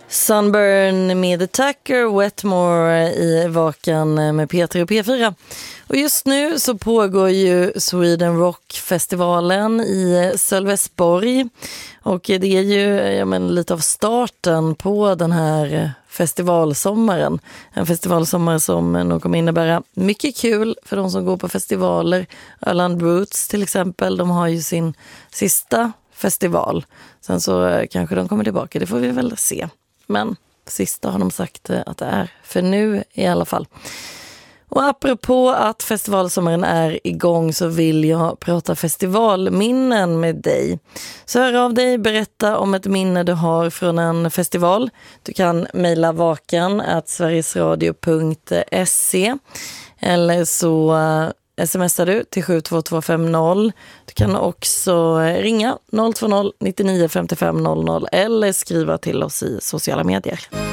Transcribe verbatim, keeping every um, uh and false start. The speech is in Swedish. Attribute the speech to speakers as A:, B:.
A: Sunburn med The Tucker, Wetmore i Vaken med P tre och P fyra. Och just nu så pågår ju Sweden Rock-festivalen i Sölvesborg. Och det är ju ja, men, lite av starten på den här festivalsommaren. En festivalsommar som nog kommer innebära mycket kul för de som går på festivaler. Öland Roots till exempel, de har ju sin sista festival. Sen så kanske de kommer tillbaka, det får vi väl se. Men sista har de sagt att det är för nu i alla fall. Och apropå att festivalsommaren är igång så vill jag prata festivalminnen med dig. Så hör av dig, berätta om ett minne du har från en festival. Du kan mejla vakan at sverigesradio punkt se eller så smsar du till sju två två fem noll. Du kan också ringa noll två noll nio nio fem fem noll noll eller skriva till oss i sociala medier.